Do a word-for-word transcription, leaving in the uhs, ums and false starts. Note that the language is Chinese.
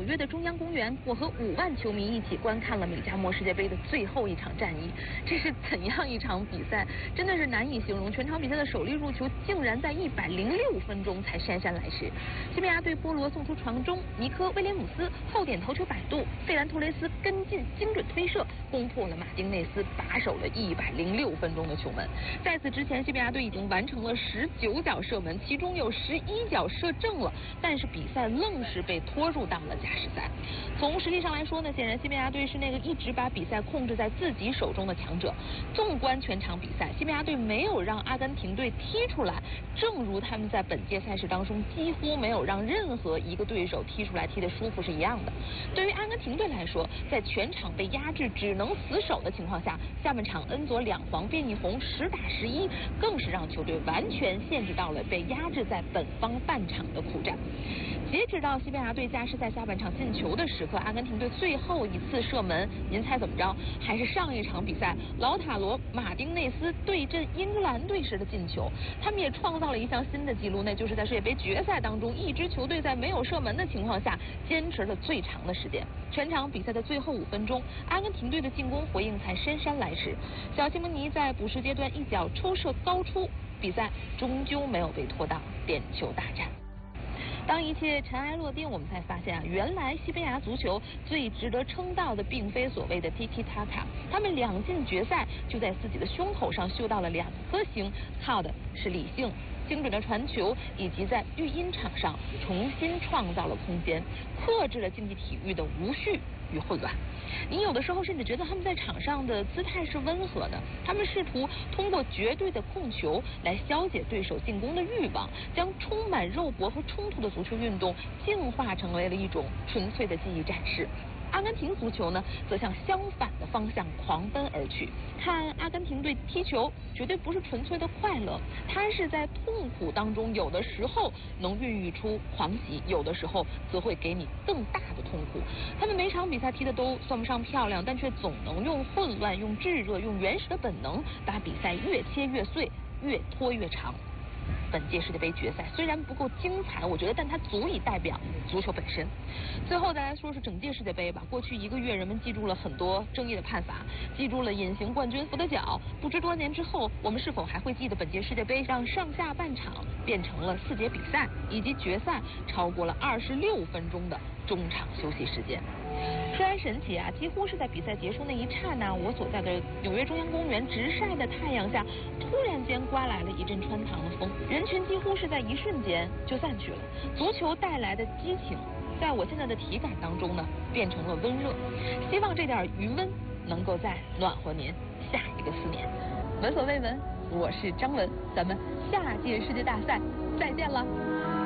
约的中央公园，我和五万球迷一起观看了美加墨世界杯的最后一场战役。这是怎样一场比赛？真的是难以形容。全场比赛的首粒入球竟然在一百零六分钟才姗姗来迟。西班牙队波罗送出传中，尼科威廉姆斯后点头球摆渡，费兰托雷斯跟进精准推射，攻破了马丁内斯把守了一百零六分钟的球门。在此之前，西班牙队已经完成了十九脚射门，其中有十一脚射正了，但是比赛愣是被拖入到了加时赛。从实力上来说呢，显然西班牙队是那个一直把比赛控制在自己手中的强者。纵观全场比赛，西班牙队没有让阿根廷队踢出来，正如他们在本届赛事当中几乎没有让任何一个对手踢出来踢得舒服是一样的。对于阿根廷队来说，在全场被压制只能死守的情况下，下半场恩佐两黄变一红，十打十一，更是让球队完全限制到了被压制在本方半场的苦战。截止到西班牙队加时赛下半场进球的时刻，阿根廷队最后一次射门，您猜怎么着？还是上一场比赛劳塔罗马丁内斯对阵英格兰队时的进球。他们也创造了一项新的纪录，那就是在世界杯决赛当中，一支球队在没有射门的情况下坚持了最长的时间。全场比赛的最后五分钟，阿根廷队的进攻回应才姗姗来迟。小西蒙尼在补时阶段一脚抽射高出，比赛终究没有被拖到点球大战。当一切尘埃落定，我们才发现啊，原来西班牙足球最值得称道的，并非所谓的 Tiki Taka， 他们两进决赛就在自己的胸口上绣到了两颗星，靠的是理性、精准的传球，以及在育婴场上重新创造了空间，克制了竞技体育的无序与混乱。你有的时候甚至觉得他们在场上的姿态是温和的，他们试图通过绝对的控球来消解对手进攻的欲望，将充满肉搏和冲突的足球运动净化成为了一种纯粹的技艺展示。阿根廷足球呢，则向相反的方向狂奔而去。看阿根廷队踢球，绝对不是纯粹的快乐，它是在痛苦当中，有的时候能孕育出狂喜，有的时候则会给你更大的痛苦。他们每场比赛踢的都算不上漂亮，但却总能用混乱、用炙热、用原始的本能，把比赛越切越碎，越拖越长。本届世界杯决赛虽然不够精彩，我觉得，但它足以代表足球本身。最后再来说说整届世界杯吧。过去一个月，人们记住了很多争议的判罚，记住了隐形冠军福德角。不知多年之后，我们是否还会记得本届世界杯让上下半场变成了四节比赛，以及决赛超过了二十六分钟的中场休息时间？说来神奇啊，几乎是在比赛结束那一刹那，我所在的纽约中央公园直晒的太阳下，突然间刮来了一阵穿堂的风，人群几乎是在一瞬间就散去了。足球带来的激情，在我现在的体感当中呢，变成了温热。希望这点余温能够再暖和您下一个四年。闻所未闻，我是张文，咱们下届世界大赛再见了。